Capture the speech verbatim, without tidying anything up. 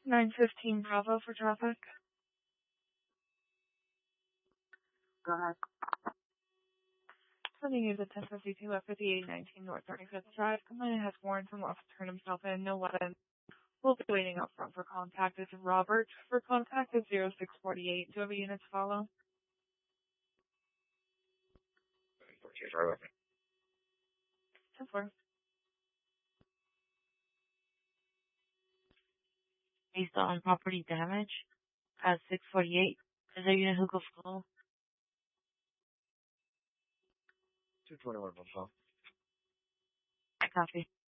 nine fifteen Bravo for traffic. Go ahead. Sending you to ten fifty-two F fifty-eight nineteen North thirty-fifth Drive. Complainant has warrants and wants to turn himself in. No weapon. We'll be waiting up front for contact. This is Robert. For contact is zero six four eight. Do you have a unit to follow? ten four. Based on property damage at six forty-eight. Is there a unit who goes full? two twenty-one, one. I copy.